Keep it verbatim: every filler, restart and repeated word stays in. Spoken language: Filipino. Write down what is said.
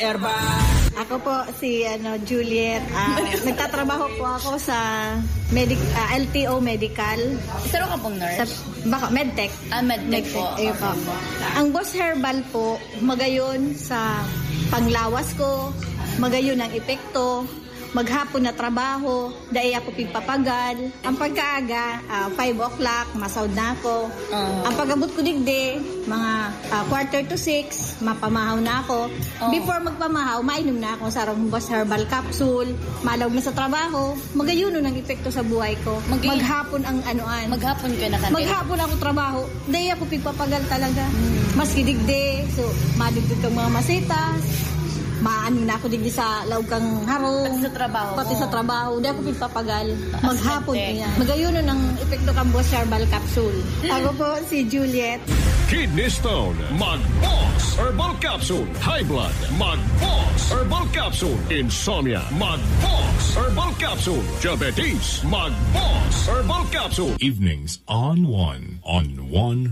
Herbal. Ako po si ano Juliet. Uh, nagtatrabaho po ako sa medic uh, L T O Medical. Pero ka pong nurse? Sa, baka Medtech. Ah, Medtech, Medtech po. Ayun po. Ang Boss Herbal po, magayon sa panglawas ko, magayon ang epekto, maghapon na trabaho, dahil ako pigpapagal. Ang pagkaaga, uh, five o'clock, masound na ako. Uh, ang pagabot ko digdi, mga uh, quarter to six, mapamahaw na ako. Uh, Before magpamahaw, mainom na ako sa Boss Herbal Capsule, malawag na sa trabaho, magayuno ng epekto sa buhay ko. Mag- maghapon ang anoan. Maghapon ka na kanil. Maghapon ako trabaho, dahil ako pigpapagal talaga. Hmm. Maski digdi, so madugtog kang mga masitas, maano na ako digdi sa laog kang harong. Pati sa trabaho. Pati mo. sa trabaho. Di ako pagpapagal. Maghapon niya. Magayuno ng epekto kang Boss Herbal Capsule. Ako po si Juliet. Kidney Stone, Mag-Boss Herbal Capsule. High Blood, Mag-Boss Herbal Capsule. Insomnia, Mag-Boss Herbal Capsule. Diabetes, Mag-Boss Herbal Capsule. Evenings on one. On one